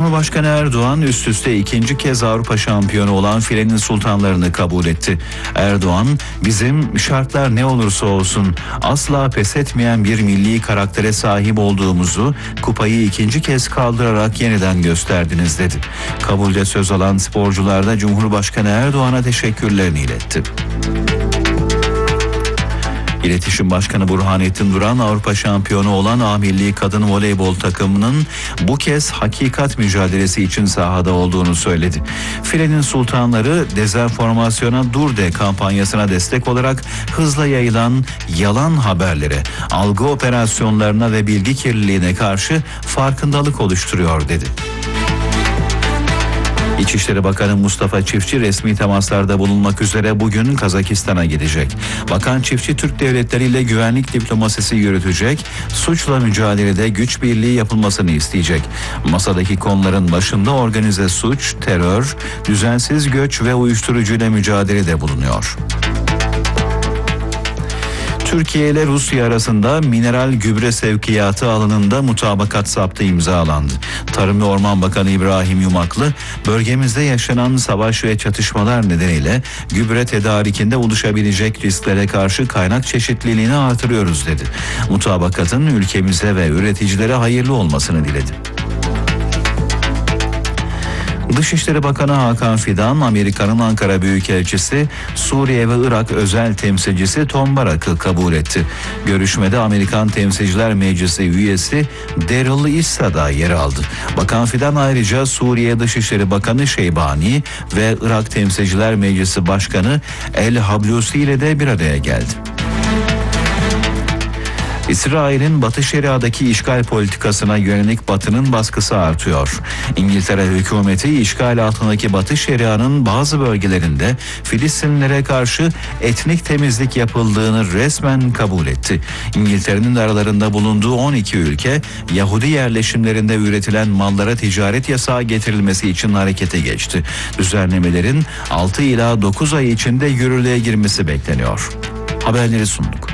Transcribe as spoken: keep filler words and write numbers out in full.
Cumhurbaşkanı Erdoğan üst üste ikinci kez Avrupa şampiyonu olan Filenin Sultanlarını kabul etti. Erdoğan, bizim şartlar ne olursa olsun asla pes etmeyen bir milli karaktere sahip olduğumuzu kupayı ikinci kez kaldırarak yeniden gösterdiniz dedi. Kabulde söz alan sporcular da Cumhurbaşkanı Erdoğan'a teşekkürlerini iletti. İletişim Başkanı Burhanettin Duran, Avrupa şampiyonu olan A Milli Kadın Voleybol takımının bu kez hakikat mücadelesi için sahada olduğunu söyledi. Filenin Sultanları, dezenformasyona dur de kampanyasına destek olarak hızla yayılan yalan haberlere, algı operasyonlarına ve bilgi kirliliğine karşı farkındalık oluşturuyor dedi. İçişleri Bakanı Mustafa Çiftçi resmi temaslarda bulunmak üzere bugün Kazakistan'a gidecek. Bakan Çiftçi, Türk devletleriyle güvenlik diplomasisi yürütecek, suçla mücadelede güç birliği yapılmasını isteyecek. Masadaki konuların başında organize suç, terör, düzensiz göç ve uyuşturucuyla mücadelede bulunuyor. Türkiye ile Rusya arasında mineral gübre sevkiyatı alanında mutabakat saptı imzalandı. Tarım ve Orman Bakanı İbrahim Yumaklı, bölgemizde yaşanan savaş ve çatışmalar nedeniyle gübre tedarikinde oluşabilecek risklere karşı kaynak çeşitliliğini artırıyoruz dedi. Mutabakatın ülkemize ve üreticilere hayırlı olmasını diledi. Dışişleri Bakanı Hakan Fidan, Amerika'nın Ankara Büyükelçisi, Suriye ve Irak özel temsilcisi Tom Barak'ı kabul etti. Görüşmede Amerikan Temsilciler Meclisi üyesi Daryl Issa da yer aldı. Bakan Fidan ayrıca Suriye Dışişleri Bakanı Şeybani ve Irak Temsilciler Meclisi Başkanı El Hablusi ile de bir araya geldi. İsrail'in Batı Şeria'daki işgal politikasına yönelik Batı'nın baskısı artıyor. İngiltere hükümeti işgal altındaki Batı Şeria'nın bazı bölgelerinde Filistinlilere karşı etnik temizlik yapıldığını resmen kabul etti. İngiltere'nin aralarında bulunduğu on iki ülke, Yahudi yerleşimlerinde üretilen mallara ticaret yasağı getirilmesi için harekete geçti. Düzenlemelerin altı ila dokuz ay içinde yürürlüğe girmesi bekleniyor. Haberleri sunduk.